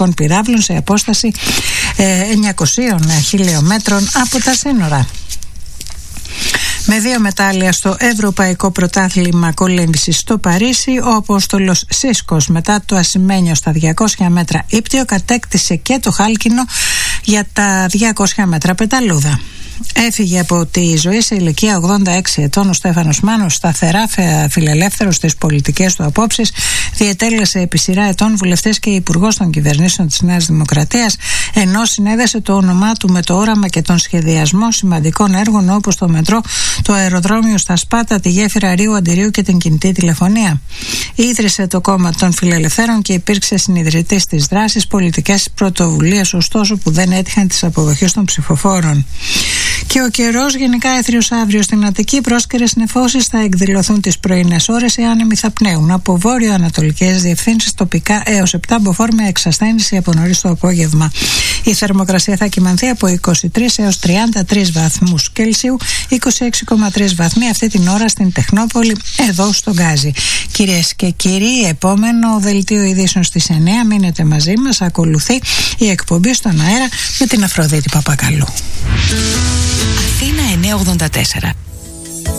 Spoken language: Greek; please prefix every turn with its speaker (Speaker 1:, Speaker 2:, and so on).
Speaker 1: ρωσικών πυράβλων σε απόσταση 900 χιλιόμετρων από τα σύνορα. Με 2 μετάλλια στο Ευρωπαϊκό Πρωτάθλημα Κολύμβησης στο Παρίσι, ο Απόστολος Σίσκος μετά το ασημένιο στα 200 μέτρα ύπτιο κατέκτησε και το χάλκινο για τα 200 μέτρα πεταλούδα. Έφυγε από τη ζωή σε ηλικία 86 ετών ο Στέφανος Μάνος, σταθερά φιλελεύθερος στις πολιτικές του απόψεις, διετέλεσε επί σειρά ετών βουλευτής και υπουργός των κυβερνήσεων της Νέας Δημοκρατίας, ενώ συνέδεσε το όνομά του με το όραμα και τον σχεδιασμό σημαντικών έργων όπως το μετρό, το αεροδρόμιο στα Σπάτα, τη γέφυρα Ρίου Αντιρίου και την κινητή τηλεφωνία. Ίδρυσε το κόμμα των Φιλελευθέρων και υπήρξε συνιδρυτής της δράσης, πολιτικές πρωτοβουλίες ωστόσο που δεν έτυχαν της αποδοχής των ψηφοφόρων. Και ο καιρός γενικά έθριος αύριο στην Αττική. Πρόσκαιρες νεφώσεις θα εκδηλωθούν τις πρωινές ώρες. Οι άνεμοι θα πνέουν από βόρειο-ανατολικές διευθύνσεις τοπικά έως 7 μποφόρ με εξασθένηση από νωρίς το απόγευμα. Η θερμοκρασία θα κυμανθεί από 23 έως 33 βαθμούς Κελσίου, 26,3 βαθμοί αυτή την ώρα στην Τεχνόπολη, εδώ στο Γκάζι. Κυρίες και κύριοι, επόμενο δελτίο ειδήσεων στις 9. Μείνετε μαζί μας. Ακολουθεί η εκπομπή στον αέρα με την Αφροδίτη Παπακαλού.
Speaker 2: Αθήνα 984.